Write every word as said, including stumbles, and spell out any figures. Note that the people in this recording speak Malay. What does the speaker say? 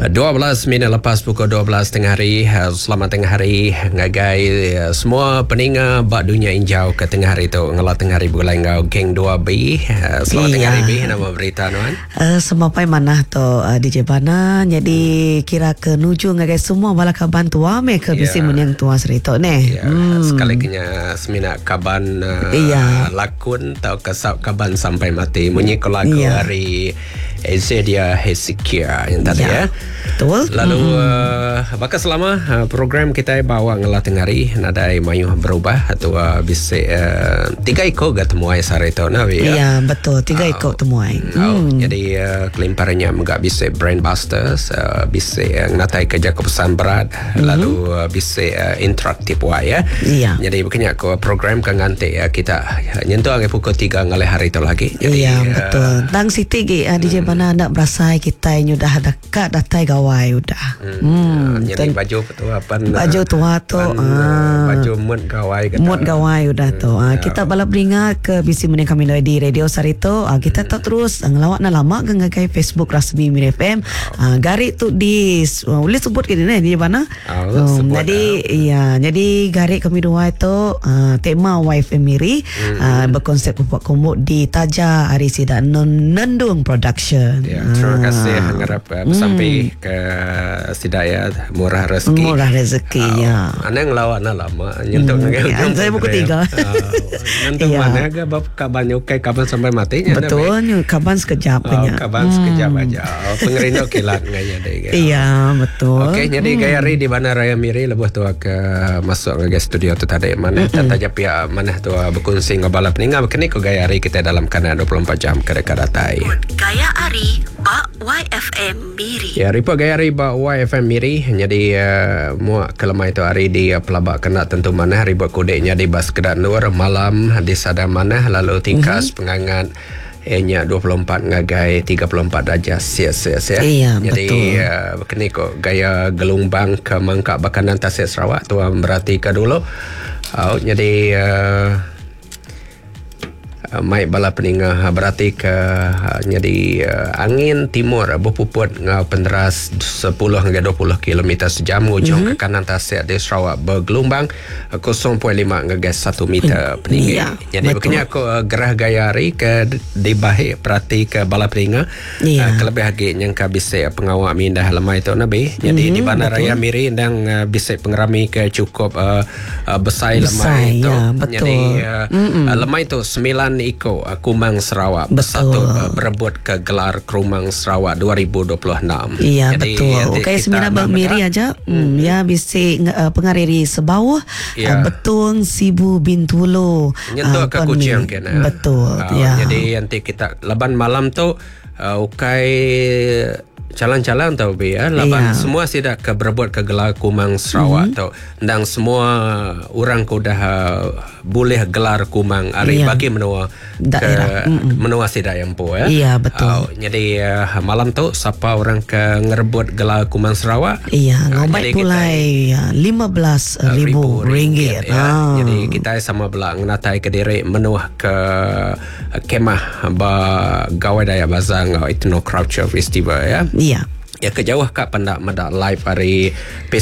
dua belas minit lepas pukul dua belas tengah hari. Selamat tengah hari ngagai semua peninga bak dunia injau ke tengah hari tu ngelah tengah hari bulan ngau geng dua B. Selamat iya. Tengah hari B nama berita nuan. Uh, semua pai mana tu uh, D J Bana. Jadi hmm. kira ke nuju ngagai semua bala kaban tua me ke bisi yeah. Menyang tua serito ne. Yeah. Hmm. Sekali kenya semina kaban uh, yeah. lakun tau kesap kaban sampai mati. Munyi ko lagu yeah. hari Ezedia Hezekia yang tadi yeah. ya. Betul. Lalu mm-hmm. uh, bakal selama uh, program kita bawa ngelah tengah hari nadai mayu berubah atau uh, bisa uh, tiga ikut gak temuai sehari itu nabi ya. Iya betul tiga ikut uh, temuai. Uh, mm. Jadi uh, kelimparnya enggak bisa brain busters, uh, bisa uh, ngatai kerja kepesan berat, mm-hmm. lalu uh, bisa uh, interaktif wah ya. Iya. Jadi bukannya ko program kan nganti uh, kita uh, nyentuh angin pukul tiga ngalih hari itu lagi. Jadi, iya uh, betul. Tang siti uh, D J mm. Bana nak berasa kita ini udah dekat datai gawai udah. Hmm. hmm. Jadi baju tu apa? Baju tua tu. Uh, baju mood gawai kata. Mood gawai udah hmm. tu. Uh, kita balap beringat ke bisi mening kami di radio Sarito. Uh, kita hmm. tak terus uh, ngelawak na lama ke ngagai Facebook rasmi Mir F M. Uh, gari tu di uh, boleh sebut ke ni di mana? Oh, um, jadi uh. iya, jadi gari kami dua itu uh, tema Y F M Miri hmm. uh, berkonsep buat komod di Taja Arisi dan Nendung Production. Ya, terima kasih uh, harap uh, hmm. sampai ke Sidaya murah rezeki. Murah rezeki uh, ya. Ana ngelawak na lama nyentuh hmm. ya, saya buku tiga. Nyentuh uh, mana ke bab kaban yukai kaban sampai matinya. Betul, kaban sekejap oh, kaban hmm. sekejap aja. Oh, pengerino kilat ngaya deh. Iya, betul. Okey, jadi hmm. gaya hari di mana Raya Miri lebuh tu ke masuk ke studio tu tadi mana mm-hmm. tata japia mana tu berkongsi ngobalap ni ngam kini ko gaya hari kita dalam kanal dua puluh empat jam ke dekat datai. Gaya hari ba Y F M Miri. Ya, ripa gaya hari ba Y F M Miri. Jadi uh, muak kelemah itu hari di uh, pelabak kena tentu mana riba kodenya di bas kedak nur malam di sadar mana lalu tingkas mm-hmm. pengangan enya dua puluh empat ngagai tiga puluh empat darjah Celsius ya. Iya, jadi uh, kini kok gaya gelombang ke mangkak bakanan Tasik Sarawak tu berarti ke dulu. Uh, jadi uh, mai bala peningah berarti ke uh, jadi uh, angin timur berpuput ngau penderas sepuluh hingga dua puluh kilometer sejam ujung mm-hmm. ke kanan Tasik di Sarawak bergelombang uh, kosong perpuluhan lima hingga satu meter peninggi. Ya, jadi begini aku uh, gerah gaya hari ke di bahik berarti ke bala peningah ya. uh, kelebih lagi yang ke bisa pengawak mindah lemah itu nabi. Jadi mm-hmm, di Bandar Raya Miri dan uh, bisa pengerami ke cukup uh, uh, besar lemah itu. Ya, jadi uh, uh, lemah itu sembilan Iko Kumang Sarawak bersatu uh, berebut ke gelar Kumang Sarawak dua ribu dua puluh enam. Iya jadi, betul. Okey semina bang Miri aja. Hmm, ya bisa uh, pengariri sebawah ya. uh, betung Sibu Bintulu. Nyentuh uh, ke Kuching kena. Betul. Uh, ya. Jadi nanti kita leban malam tu uh, ukai calang-calang tau be ya laban yeah. semua sidak ke berebut ke gelar Kumang Sarawak mm-hmm. tau dan semua orang ko dah uh, boleh gelar Kumang hari yeah. bagi menua daerah mm-hmm. menua sidak yang po ya. Iya yeah, betul. Uh, jadi uh, malam tu siapa orang ke ngerebut gelar Kumang Sarawak? Iya, yeah, ngobat pulai ya lima belas ribu ringgit. Ya. Ah. Jadi kita sama belak ngatai ke diri menua ke uh, kemah ba gawai daya bazang uh, Ethno Culture Festival ya. Iya. Ya kejauh kak pendak medak live hari